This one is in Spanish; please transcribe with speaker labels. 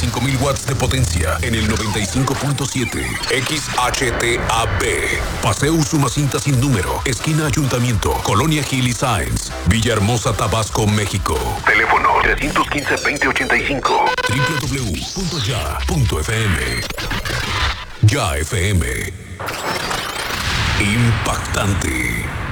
Speaker 1: 25.000 watts de potencia en el 95.7. XHTAB. Paseo Usumacinta sin número. Esquina Ayuntamiento. Colonia Gil y Sáenz. Villahermosa, Tabasco, México. Teléfono 315-2085. www.ya.fm. Ya FM. Impactante.